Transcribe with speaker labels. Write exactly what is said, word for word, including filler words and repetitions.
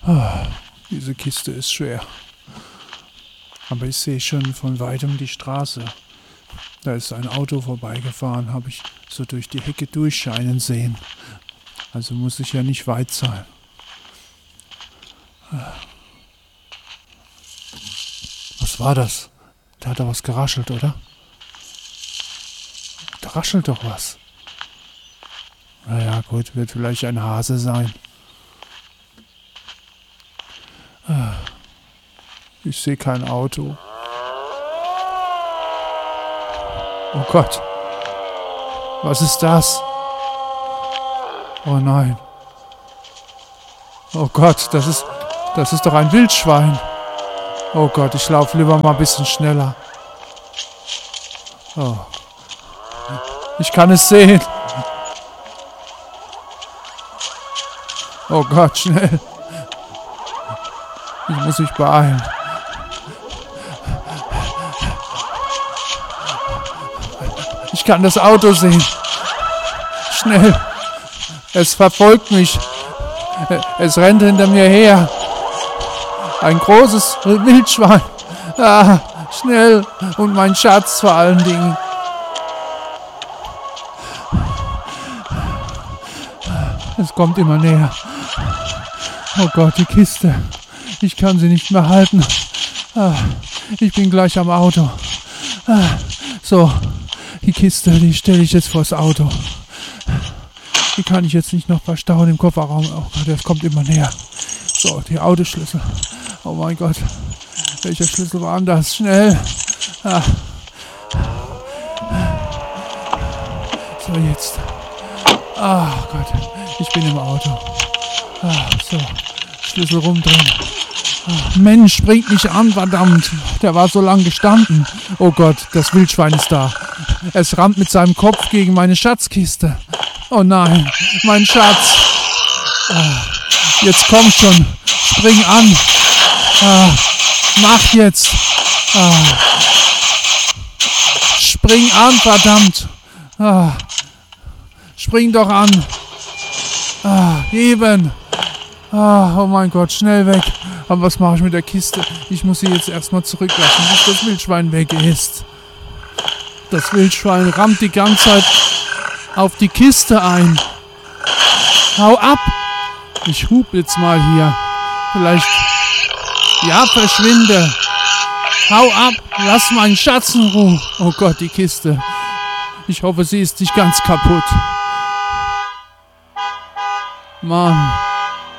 Speaker 1: Ah, diese Kiste ist schwer. Aber ich sehe schon von weitem die Straße. Da ist ein Auto vorbeigefahren, habe ich so durch die Hecke durchscheinen sehen. Also muss ich ja nicht weit sein. Was war das? Da hat doch was geraschelt, oder? Da raschelt doch was. Naja, gut, wird vielleicht ein Hase sein. Ich sehe kein Auto. Oh Gott. Was ist das? Oh nein. Oh Gott, das ist, das ist doch ein Wildschwein. Oh Gott, ich laufe lieber mal ein bisschen schneller. Oh. Ich kann es sehen. Oh Gott, schnell. Ich muss mich beeilen. Ich kann das Auto sehen. Schnell. Es verfolgt mich. Es rennt hinter mir her. Ein großes Wildschwein. Ah, schnell. Und mein Schatz vor allen Dingen. Es kommt immer näher. Oh Gott, die Kiste. Ich kann sie nicht mehr halten. Ah, ich bin gleich am Auto. Ah, so, die Kiste, die stelle ich jetzt vors Auto. Die kann ich jetzt nicht noch verstauen im Kofferraum. Oh Gott, das kommt immer näher. So, die Autoschlüssel. Oh mein Gott. Welcher Schlüssel war das? Schnell. Ah. So, jetzt. Ah, Gott. Ich bin im Auto. Ah, so. Schlüssel rumdrehen. Ah, Mensch, springt mich an, verdammt. Der war so lang gestanden. Oh Gott, das Wildschwein ist da. Es rammt mit seinem Kopf gegen meine Schatzkiste. Oh nein, mein Schatz. Ah, jetzt komm schon. Spring an. Ah, mach jetzt. Ah, spring an, verdammt. Ah, spring doch an. Ah, eben. Ah, oh mein Gott, schnell weg. Aber was mache ich mit der Kiste? Ich muss sie jetzt erstmal zurücklassen, bis das Wildschwein weg ist. Das Wildschwein rammt die ganze Zeit auf die Kiste ein. Hau ab! Ich hub jetzt mal hier. Vielleicht... Ja, verschwinde! Hau ab! Lass meinen Schatz in Ruhe! Oh Gott, die Kiste. Ich hoffe, sie ist nicht ganz kaputt. Mann.